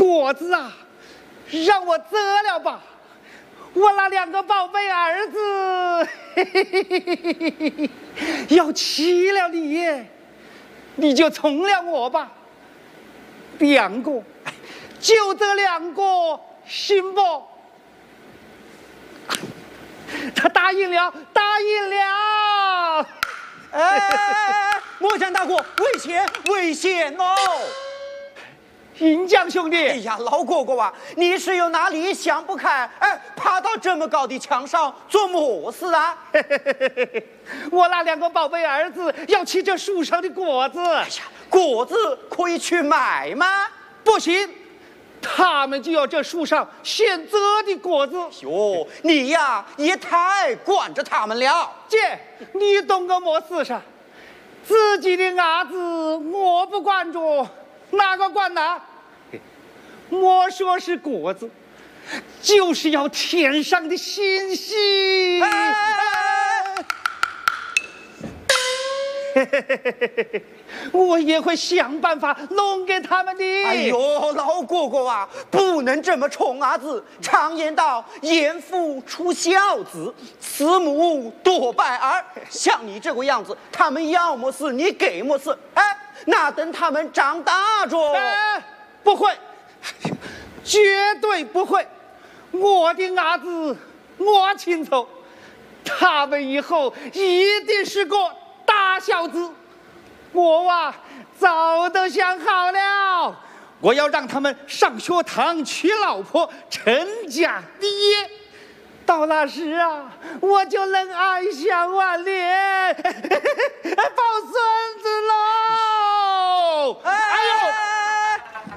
果子啊，让我择了吧，我那2个宝贝儿子要娶了你，你就从了我吧。2个，就这2个，行不？他答应了，答应了。 莫战大哥，危险，危险哦！ 银匠兄弟， 哎呀，老哥哥啊，你是有哪里想不开？爬到这么高的墙上做么事啊？ 我那2个宝贝儿子要吃这树上的果子。 哎呀，果子可以去买吗？ 不行，他们就要这树上现摘的果子。 哟，你呀也太惯着他们了。 姐，你懂个么事噻？自己的儿子我不管着，哪个管呢？莫说是果子，就是要天上的星星。我也会想办法弄给他们的。 哎呦，老哥哥啊，不能这么宠儿子。常言道，严父出孝子，慈母多败儿。像你这个样子，他们要么是你给么是，那等他们长大着， 不会，绝对不会。我的儿子我清楚，他们以后一定是个大孝子。我啊，早都想好了，我要让他们上学堂、娶老婆、成家立业。到那时啊，我就能安享晚年，抱孙子喽！哎呦！